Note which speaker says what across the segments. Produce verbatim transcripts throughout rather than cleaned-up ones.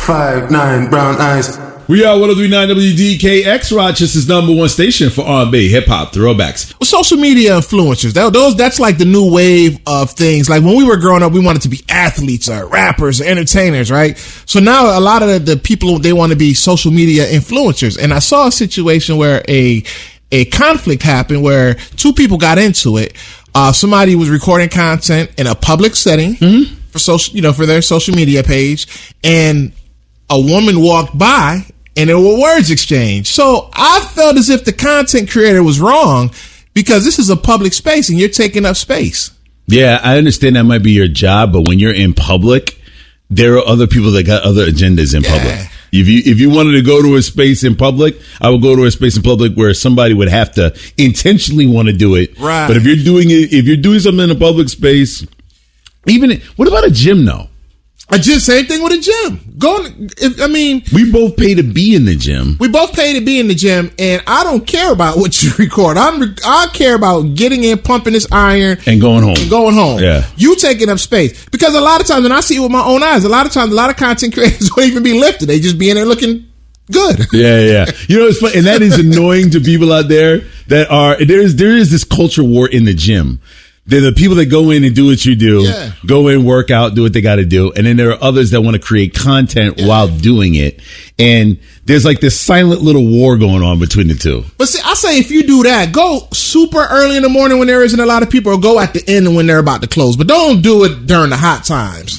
Speaker 1: five nine brown eyes.
Speaker 2: We are one oh three point nine W D K X, Rochester's number one station for R and B, hip-hop, throwbacks.
Speaker 3: Social media influencers, that, those that's like the new wave of things. Like when we were growing up, we wanted to be athletes or rappers or entertainers, right? So now a lot of the, the people, they want to be social media influencers. And I saw a situation where a a conflict happened where two people got into it. Uh, somebody was recording content in a public setting mm-hmm. for social, you know, for their social media page, and a woman walked by. And there were words exchanged. So I felt as if the content creator was wrong because this is a public space and you're taking up space.
Speaker 2: Yeah, I understand that might be your job, but when you're in public, there are other people that got other agendas in yeah. public. If you if you wanted to go to a space in public, I would go to a space in public where somebody would have to intentionally want to do it.
Speaker 3: Right.
Speaker 2: But if you're doing it, if you're doing something in a public space, even what about a gym though?
Speaker 3: I just same thing with a gym. Go, if, I mean,
Speaker 2: we both pay to be in the gym.
Speaker 3: We both pay to be in the gym, and I don't care about what you record. I'm, I care about getting in, pumping this iron,
Speaker 2: and going home.
Speaker 3: And going home.
Speaker 2: Yeah,
Speaker 3: you taking up space because a lot of times, and I see it with my own eyes. A lot of times, a lot of content creators don't even be lifted. They just be in there looking good.
Speaker 2: Yeah, yeah. You know, it's funny, and that is annoying to people out there that are there is there is this culture war in the gym. They're the people that go in and do what you do,
Speaker 3: yeah.
Speaker 2: go in, work out, do what they got to do. And then there are others that want to create content yeah. while doing it. And there's like this silent little war going on between the two.
Speaker 3: But see, I say if you do that, go super early in the morning when there isn't a lot of people, or go at the end when they're about to close. But don't do it during the hot times.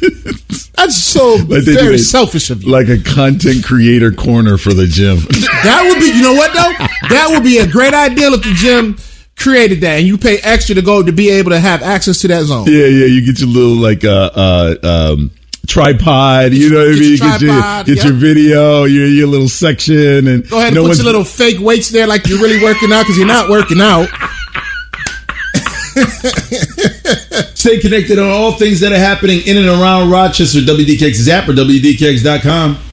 Speaker 3: That's so like very selfish of you.
Speaker 2: Like a content creator corner for the gym.
Speaker 3: That would be, you know what though? That would be a great idea if the gym created that and you pay extra to go to be able to have access to that zone.
Speaker 2: Yeah, yeah. You get your little like uh uh um tripod, you know what I mean?
Speaker 3: Get, your, tripod,
Speaker 2: get, your, get
Speaker 3: yeah.
Speaker 2: your video, your your little section, and
Speaker 3: go ahead and put your little fake weights there like you're really working out because you're not working out.
Speaker 2: Stay connected on all things that are happening in and around Rochester. W D K X app or W D K X dot com.